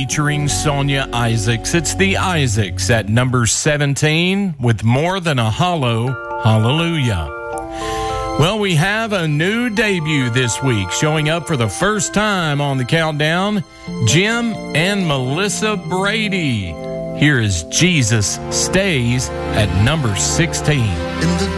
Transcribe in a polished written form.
featuring Sonia Isaacs. It's the Isaacs at number 17 with More Than a Hollow Hallelujah. Well, we have a new debut this week, showing up for the first time on the countdown, Jim and Melissa Brady. Here is Jesus Stays at number 16.